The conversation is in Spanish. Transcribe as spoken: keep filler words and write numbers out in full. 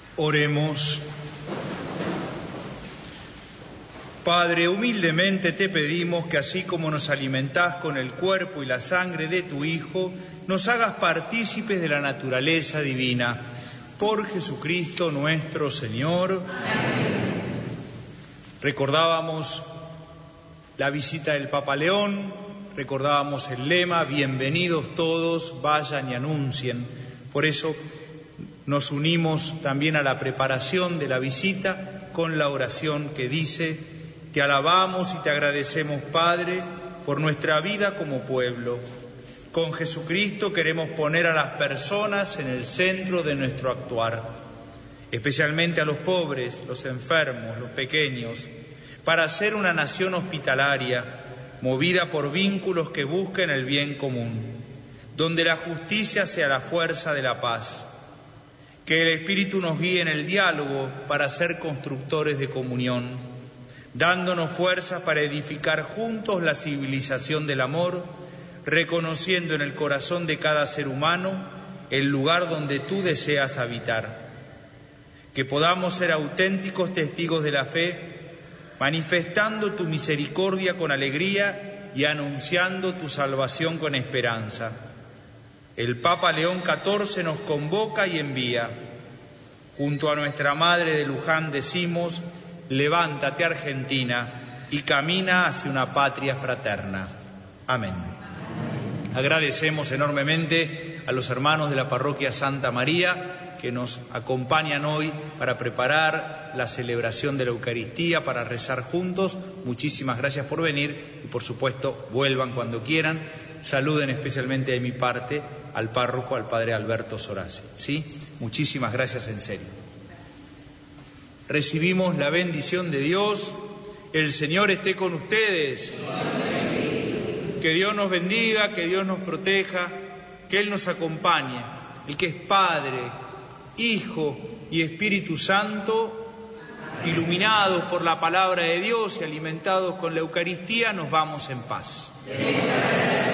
Oremos. Padre, humildemente te pedimos que así como nos alimentás con el cuerpo y la sangre de tu Hijo, nos hagas partícipes de la naturaleza divina. Por Jesucristo nuestro Señor. Amén. Recordábamos la visita del Papa León, recordábamos el lema, bienvenidos todos, vayan y anuncien. Por eso nos unimos también a la preparación de la visita con la oración que dice: te alabamos y te agradecemos, Padre, por nuestra vida como pueblo. Con Jesucristo queremos poner a las personas en el centro de nuestro actuar, especialmente a los pobres, los enfermos, los pequeños, para ser una nación hospitalaria, movida por vínculos que busquen el bien común, donde la justicia sea la fuerza de la paz. Que el Espíritu nos guíe en el diálogo para ser constructores de comunión, dándonos fuerzas para edificar juntos la civilización del amor, reconociendo en el corazón de cada ser humano el lugar donde tú deseas habitar. Que podamos ser auténticos testigos de la fe, manifestando tu misericordia con alegría y anunciando tu salvación con esperanza. El Papa León catorce nos convoca y envía. Junto a nuestra Madre de Luján decimos: levántate, Argentina, y camina hacia una patria fraterna. Amén. Agradecemos enormemente a los hermanos de la parroquia Santa María que nos acompañan hoy para preparar la celebración de la Eucaristía, para rezar juntos. Muchísimas gracias por venir y, por supuesto, vuelvan cuando quieran. Saluden especialmente de mi parte al párroco, al padre Alberto Sorace. ¿Sí? Muchísimas gracias en serio. Recibimos la bendición de Dios. El Señor esté con ustedes. Que Dios nos bendiga, que Dios nos proteja, que Él nos acompañe. El que es Padre, Hijo y Espíritu Santo, iluminados por la palabra de Dios y alimentados con la Eucaristía, nos vamos en paz.